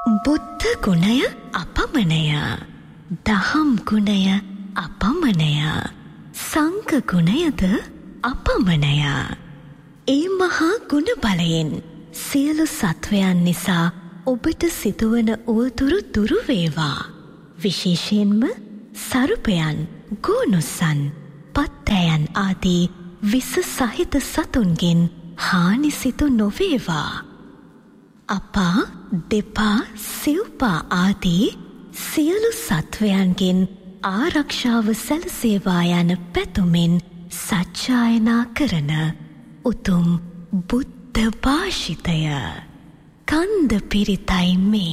බුද්ධ ගුණය අපමණය, දහම් ගුණය අපමණය, සංඝ ගුණයද අපමණය. ඒ මහා ගුණ බලයෙන් සියලු සත්වයන් නිසා ඔබට සිදුවන උවදුරු දුරු වේවා. විශේෂයෙන්ම සරුපයන්, ගෝනුස්සන්, පත්තෑයන් ආදී විස සහිත සතුන්ගෙන් හානි සිදු නොවේවා. අපා, දෙපා, සිව්පා ආදී සියලු සත්වයන්ගෙන් ආරක්ෂාව සැලසේවා යන පැතුමෙන් සජ්ජායනා කරන උතුම් බුද්ධ භාෂිතය කන්ද පිරිතයි මේ.